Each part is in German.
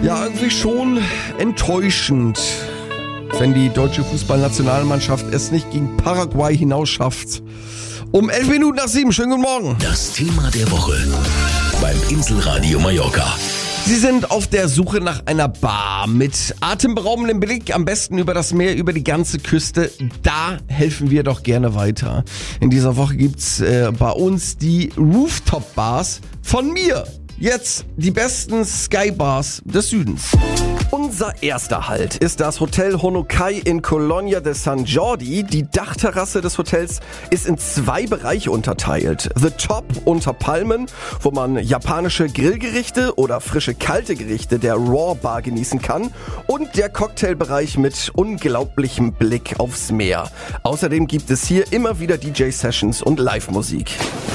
Ja, irgendwie schon enttäuschend, wenn die deutsche Fußballnationalmannschaft es nicht gegen Paraguay hinaus schafft. Um 11 Minuten nach 7, schönen guten Morgen. Das Thema der Woche beim Inselradio Mallorca. Sie sind auf der Suche nach einer Bar mit atemberaubendem Blick, am besten über das Meer, über die ganze Küste. Da helfen wir doch gerne weiter. In dieser Woche gibt's bei uns die Rooftop-Bars von mir. Jetzt die besten Skybars des Südens. Unser erster Halt ist das Hotel Honokai in Colonia de San Jordi. Die Dachterrasse des Hotels ist in 2 Bereiche unterteilt. The Top unter Palmen, wo man japanische Grillgerichte oder frische kalte Gerichte der Raw Bar genießen kann. Und der Cocktailbereich mit unglaublichem Blick aufs Meer. Außerdem gibt es hier immer wieder DJ-Sessions und Live-Musik.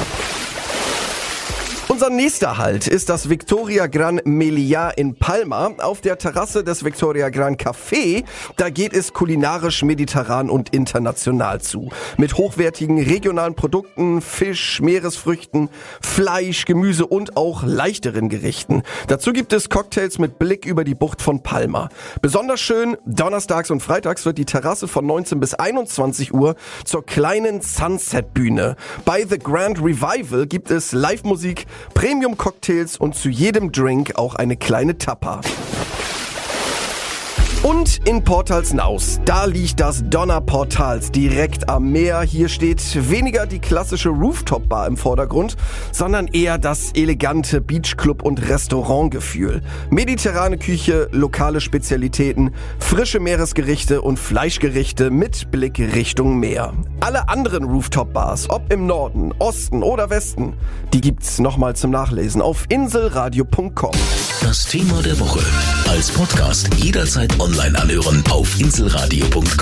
Unser nächster Halt ist das Victoria Gran Meliá in Palma. Auf der Terrasse des Victoria Gran Café, da geht es kulinarisch mediterran und international zu. Mit hochwertigen regionalen Produkten, Fisch, Meeresfrüchten, Fleisch, Gemüse und auch leichteren Gerichten. Dazu gibt es Cocktails mit Blick über die Bucht von Palma. Besonders schön, donnerstags und freitags wird die Terrasse von 19 bis 21 Uhr zur kleinen Sunset-Bühne. Bei The Grand Revival gibt es Live-Musik, Premium-Cocktails und zu jedem Drink auch eine kleine Tapa. Und in Portalsnaus, da liegt das Donna Portals direkt am Meer. Hier steht weniger die klassische Rooftop-Bar im Vordergrund, sondern eher das elegante Beachclub- und Restaurantgefühl. Mediterrane Küche, lokale Spezialitäten, frische Meeresgerichte und Fleischgerichte mit Blick Richtung Meer. Alle anderen Rooftop-Bars, ob im Norden, Osten oder Westen, die gibt's nochmal zum Nachlesen auf inselradio.com. Das Thema der Woche als Podcast jederzeit online anhören auf inselradio.com.